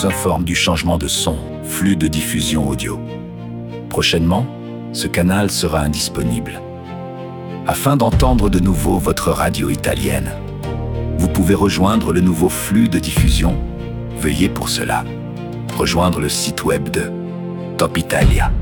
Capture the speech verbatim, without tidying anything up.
vous informe du changement de son, flux de diffusion audio. Prochainement, ce canal sera indisponible. Afin d'entendre de nouveau votre radio italienne, vous pouvez rejoindre le nouveau flux de diffusion. Veuillez pour cela rejoindre le site web de Top Italia.